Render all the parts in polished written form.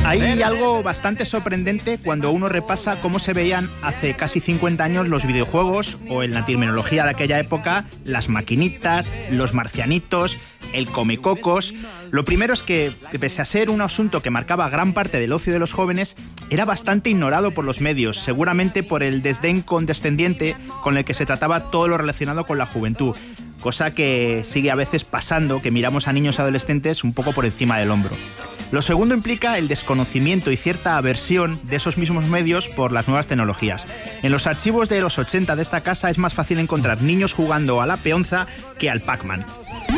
Hay algo bastante sorprendente cuando uno repasa cómo se veían hace casi 50 años los videojuegos, o en la terminología de aquella época, las maquinitas, los marcianitos, el comecocos. Lo primero es que pese a ser un asunto que marcaba gran parte del ocio de los jóvenes, era bastante ignorado por los medios, seguramente por el desdén condescendiente con el que se trataba todo lo relacionado con la juventud. Cosa que sigue a veces pasando, que miramos a niños y adolescentes un poco por encima del hombro. Lo segundo implica el desconocimiento y cierta aversión de esos mismos medios por las nuevas tecnologías. En los archivos de los 80 de esta casa es más fácil encontrar niños jugando a la peonza que al Pac-Man.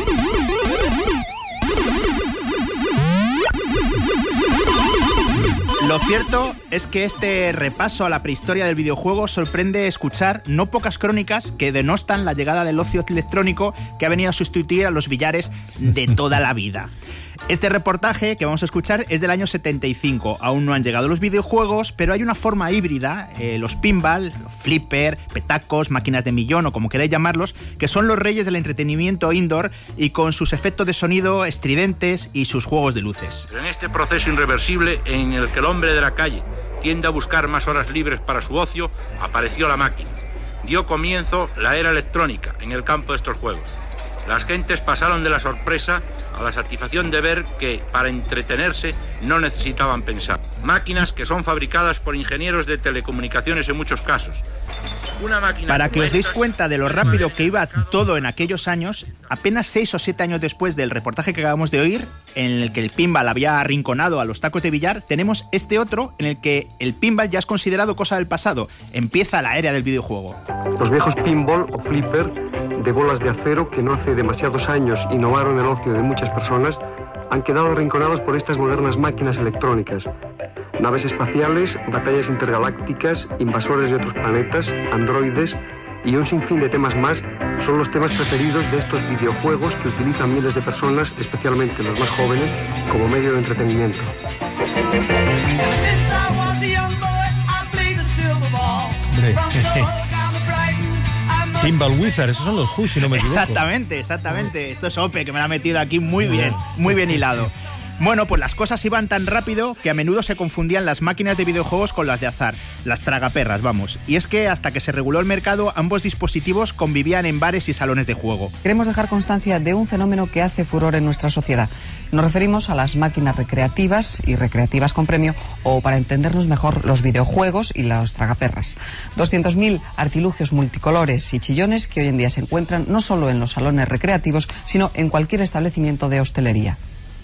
Lo cierto es que este repaso a la prehistoria del videojuego sorprende escuchar no pocas crónicas que denostan la llegada del ocio electrónico que ha venido a sustituir a los billares de toda la vida. Este reportaje que vamos a escuchar es del año 75. Aún no han llegado los videojuegos, pero hay una forma híbrida, los pinball, flipper, petacos, máquinas de millón o como queráis llamarlos, que son los reyes del entretenimiento indoor y con sus efectos de sonido estridentes y sus juegos de luces. En este proceso irreversible en el que el hombre de la calle tiende a buscar más horas libres para su ocio, apareció la máquina. Dio comienzo la era electrónica en el campo de estos juegos. Las gentes pasaron de la sorpresa a la satisfacción de ver que, para entretenerse, no necesitaban pensar. Máquinas que son fabricadas por ingenieros de telecomunicaciones en muchos casos. Una máquina. Para que os deis cuenta de lo rápido que iba todo en aquellos años, apenas 6 o 7 años después del reportaje que acabamos de oír, en el que el pinball había arrinconado a los tacos de billar, tenemos este otro en el que el pinball ya es considerado cosa del pasado. Empieza la era del videojuego. Los viejos pinball o flipper de bolas de acero que no hace demasiados años innovaron el ocio de muchas personas han quedado arrinconados por estas modernas máquinas electrónicas. Naves espaciales, batallas intergalácticas, invasores de otros planetas, androides y un sinfín de temas más son los temas preferidos de estos videojuegos que utilizan miles de personas, especialmente los más jóvenes, como medio de entretenimiento. Pinball Wizard, esos son los Who, si no me equivoco. Exactamente. Esto es Ope, que me lo ha metido aquí muy bien hilado. Bueno, pues las cosas iban tan rápido que a menudo se confundían las máquinas de videojuegos con las de azar, las tragaperras, vamos. Y es que hasta que se reguló el mercado, ambos dispositivos convivían en bares y salones de juego. Queremos dejar constancia de un fenómeno que hace furor en nuestra sociedad. Nos referimos a las máquinas recreativas y recreativas con premio, o para entendernos mejor, los videojuegos y los tragaperras. 200.000 artilugios multicolores y chillones que hoy en día se encuentran no solo en los salones recreativos, sino en cualquier establecimiento de hostelería.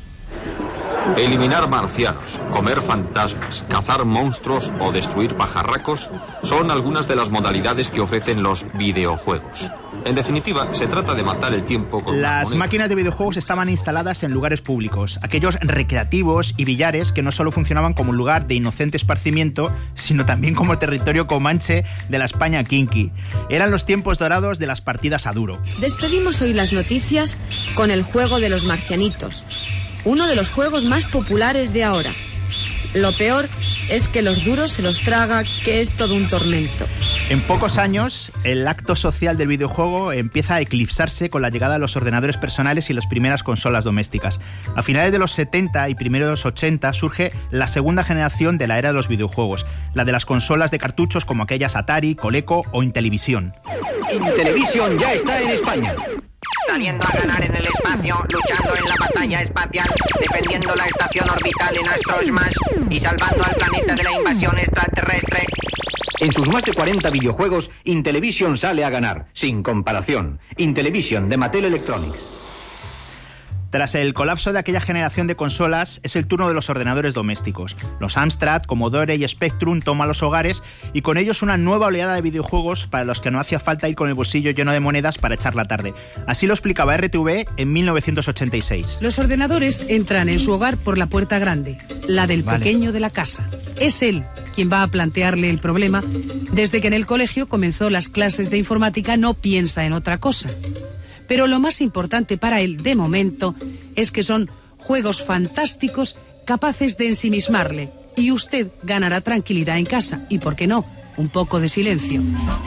Eliminar marcianos, comer fantasmas, cazar monstruos o destruir pajarracos son algunas de las modalidades que ofrecen los videojuegos. En definitiva, se trata de matar el tiempo con las máquinas de videojuegos estaban instaladas en lugares públicos, aquellos recreativos y billares que no solo funcionaban como un lugar de inocente esparcimiento, sino también como territorio comanche de la España kinky. Eran los tiempos dorados de las partidas a duro. Despedimos hoy las noticias con el juego de los marcianitos, uno de los juegos más populares de ahora. Lo peor es que los duros se los traga, que es todo un tormento. En pocos años, el acto social del videojuego empieza a eclipsarse con la llegada de los ordenadores personales y las primeras consolas domésticas. A finales de los 70 y primeros de los 80 surge la segunda generación de la era de los videojuegos, la de las consolas de cartuchos como aquellas Atari, Coleco o Intellivision. Intellivision ya está en España. Saliendo a ganar en el espacio, luchando en la batalla espacial, defendiendo la estación orbital en Astrosmas y salvando al planeta de la invasión extraterrestre. En sus más de 40 videojuegos, Intellivision sale a ganar, sin comparación. Intellivision de Mattel Electronics. Tras el colapso de aquella generación de consolas, es el turno de los ordenadores domésticos. Los Amstrad, Commodore y Spectrum toman los hogares y con ellos una nueva oleada de videojuegos para los que no hacía falta ir con el bolsillo lleno de monedas para echar la tarde. Así lo explicaba RTV en 1986. Los ordenadores entran en su hogar por la puerta grande, la del pequeño de la casa. Es él quien va a plantearle el problema. Desde que en el colegio comenzó las clases de informática, no piensa en otra cosa. Pero lo más importante para él, de momento, es que son juegos fantásticos capaces de ensimismarle. Y usted ganará tranquilidad en casa. Y, ¿por qué no?, un poco de silencio.